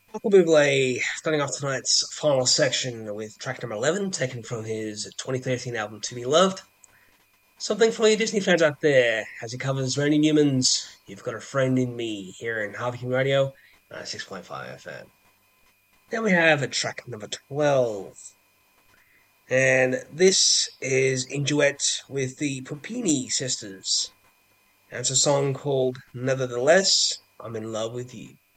Michael Bublé starting off tonight's final section with track number 11, taken from his 2013 album To Be Loved. Something for you Disney fans out there, as he covers Randy Newman's You've Got a Friend in Me here in Harvey Radio, 6.5 FM. Then we have a track number 12, and this is in duet with the Puppini sisters. And it's a song called Nevertheless, I'm in Love with You.